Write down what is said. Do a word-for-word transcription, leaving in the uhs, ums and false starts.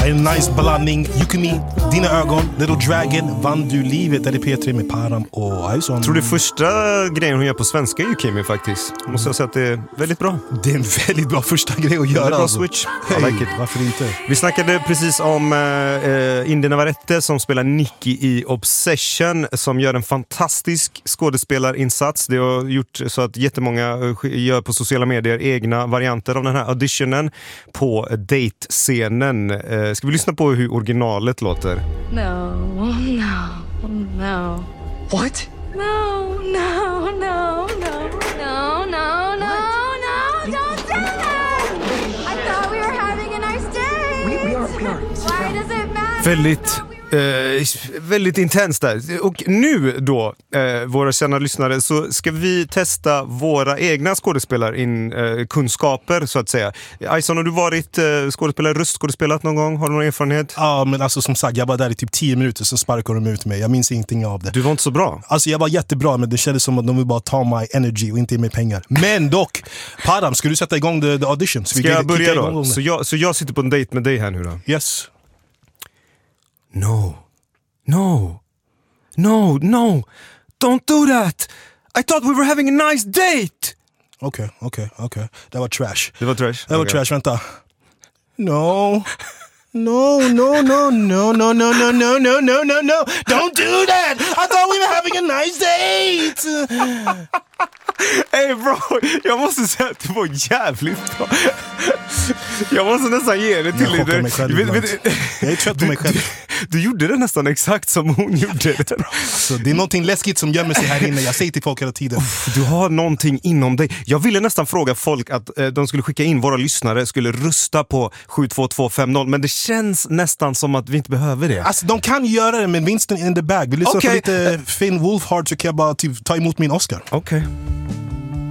En nice blandning. Yukimi, Dina ögon, Little Dragon, Vann du livet. Är det P tre med Param och Ison. Jag tror det första grejen hon gör på svenska är Yukimi faktiskt. Jag måste säga att det är väldigt bra. Det är en väldigt bra första grej att göra. Bra alltså. switch. Hey, I like it. Varför inte? Vi snackade precis om uh, India Navarrete som spelar Nikki i Obsession, som gör en fantastisk skådespelarinsats. Det har gjort så att jättemånga gör på sociala medier egna varianter av den här auditionen på date-scenen. Uh, ska vi lyssna på hur originalet låter? No, no, no. What? No, no, no, no, no, no, no, no, don't do that! I thought we were having a nice day. We, we are, we are. Why does it matter? Väldigt, eh, väldigt intensst där. Och nu då, eh, våra kända lyssnare, så ska vi testa våra egna skådespelarkunskaper, eh, så att säga. Ison, har du varit eh, skådespelare, röstskådespelat någon gång? Har du någon erfarenhet? Ja, men alltså som sagt, jag var där i typ tio minuter, så sparkade de ut mig. Jag minns ingenting av det. Du var inte så bra. Alltså jag var jättebra, men det kändes som att de vill bara ta my energy och inte ge mig pengar. Men dock, Param, ska du sätta igång the, the audition? Så ska jag börja då? Så jag, så jag sitter på en date med dig här nu då? Yes. No, no, no, no, don't do that. I thought we were having a nice date. Okej, okay, okej, okay, okej. Okay. Det var trash. Det var trash? Det var okay. trash, vänta. No, no, no, no, no, no, no, no, no, no, no, no, no. Don't do that. I thought we were having a nice date. Hey bro, jag måste säga att det var jävligt bra. Jag måste nästan ge det till dig. Jag är trött på mig själv. Du, du gjorde det nästan exakt som hon gjorde det. Så det är någonting läskigt som gömmer sig här inne. Jag säger till folk hela tiden. Uff, du har någonting inom dig. Jag ville nästan fråga folk att eh, de skulle skicka in, våra lyssnare skulle rösta på sju två två fem noll. Men det känns nästan som att vi inte behöver det. Alltså de kan göra det, men vinsten in the bag. Vill du lyssna okay. på lite Finn Wolfhard, så kan jag bara typ ta emot min Oscar. Okej. Okay.